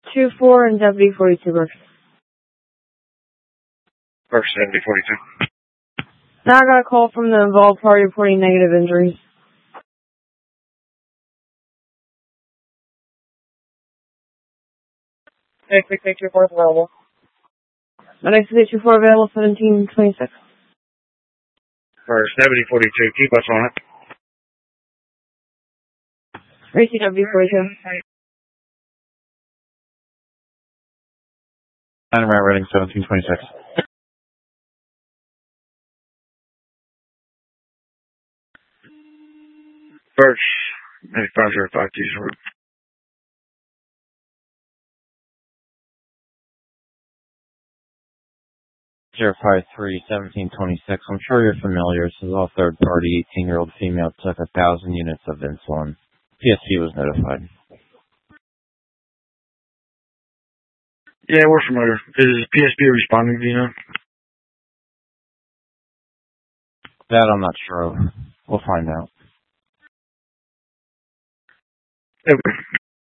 24 and Deputy 42 Burke. Burke, Deputy 42. Now I got a call from the involved party reporting negative injuries. Next 624 is available. My next 624 available 1726. Burke, Deputy 42. Keep us on it. Racy W 42. Dynamite rating 1726. Burke, maybe 5052. 053-1726. I'm sure you're familiar. This is all third party. 18-year-old female took 1,000 units of insulin. PSP was notified. Yeah, we're familiar. Is PSP responding, do you know? That I'm not sure of. We'll find out. Okay.